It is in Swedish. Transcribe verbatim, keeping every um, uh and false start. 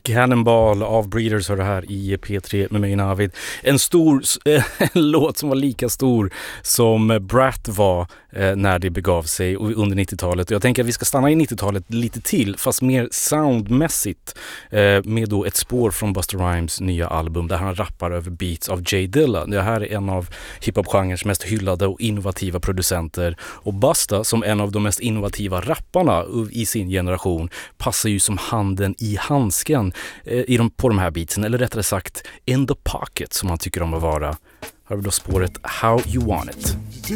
Cannonball av Breeders har det här i P tre med mig Navid. En stor äh, en låt som var lika stor som Brat var äh, när det begav sig under nittiotalet. Jag tänker att vi ska stanna i nittiotalet lite till, fast mer soundmässigt, äh, med då ett spår från Busta Rhymes nya album där han rappar över beats av Jay Dilla. Det här är en av hiphop-genrens mest hyllade och innovativa producenter, och Busta som en av de mest innovativa rapparna i sin generation passar ju som handen i handsken i de, på de här beatsen, eller rättare sagt in the pocket som man tycker om att vara. Har vi då spåret How You Want It.